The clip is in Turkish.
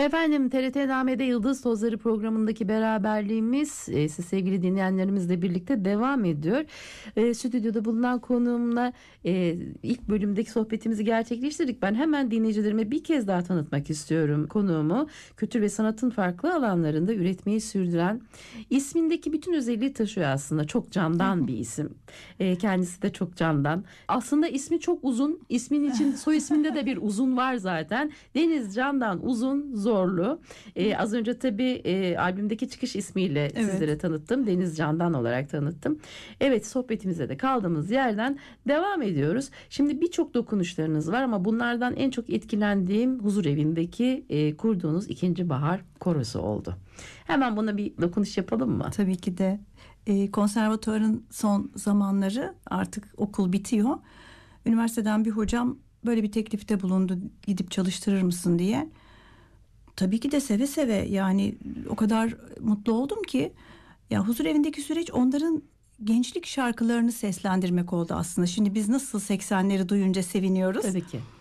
Efendim, TRT Name'de Yıldız Tozları programındaki beraberliğimiz siz sevgili dinleyenlerimizle birlikte devam ediyor. Stüdyoda bulunan konuğumla ilk bölümdeki sohbetimizi gerçekleştirdik. Ben hemen dinleyicilerime bir kez daha tanıtmak istiyorum konuğumu. Kültür ve sanatın farklı alanlarında üretmeyi sürdüren, ismindeki bütün özelliği taşıyor aslında. Çok candan bir isim. Kendisi de çok candan. Aslında ismi çok uzun. İsmin için soy isminde de bir uzun var zaten. Deniz Candan Uzun Zorlu. Az önce tabii albümdeki çıkış ismiyle sizlere tanıttım. Deniz Candan olarak tanıttım. Evet, sohbetimize de kaldığımız yerden devam ediyoruz. Şimdi birçok dokunuşlarınız var ama bunlardan en çok etkilendiğim huzur evindeki kurduğunuz ikinci bahar korosu oldu. Hemen buna bir dokunuş yapalım mı? Tabii ki de. Konservatuvarın son zamanları, artık okul bitiyor. Üniversiteden bir hocam böyle bir teklifte bulundu, gidip çalıştırır mısın diye. Tabii ki de seve seve, yani o kadar mutlu oldum ki. Ya huzur evindeki süreç onların gençlik şarkılarını seslendirmek oldu aslında. Şimdi biz nasıl 80'leri duyunca seviniyoruz. Tabii ki.